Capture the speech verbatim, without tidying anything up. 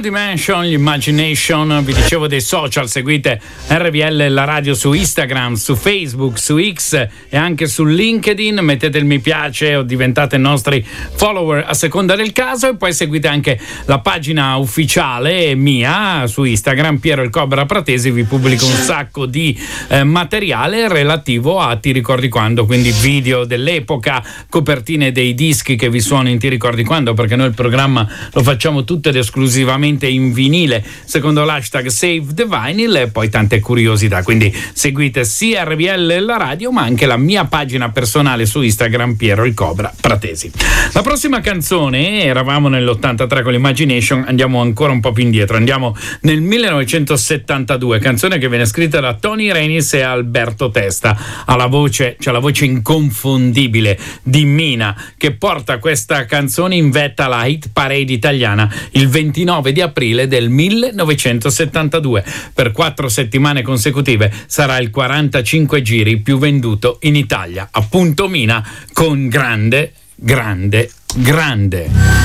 Dimension, Imagination. Vi dicevo dei social, seguite R V L la radio su Instagram, su Facebook, su X e anche su LinkedIn, mettete il mi piace o diventate nostri follower a seconda del caso, e poi seguite anche la pagina ufficiale mia su Instagram, Piero il Cobra Pratesi. Vi pubblico un sacco di eh, materiale relativo a Ti ricordi quando, quindi video dell'epoca, copertine dei dischi che vi suono in Ti ricordi quando, perché noi il programma lo facciamo tutto ed esclusivamente in vinile secondo l'hashtag Save the Vinyl, e poi tante curiosità. Quindi seguite sia R V L la radio ma anche la mia pagina personale su Instagram, Piero il Cobra Pratesi. La prossima canzone, eravamo nell'ottantatré con l'Imagination, andiamo ancora un po' più indietro, andiamo nel millenovecentosettantadue, canzone che viene scritta da Tony Renis e Alberto Testa. Alla voce, c'è la voce inconfondibile di Mina, che porta questa canzone in vetta alla hit parade italiana il ventinove di aprile del millenovecentosettantadue. Per quattro settimane consecutive sarà il quarantacinque giri più venduto in Italia. Appunto Mina con Grande, Grande, Grande.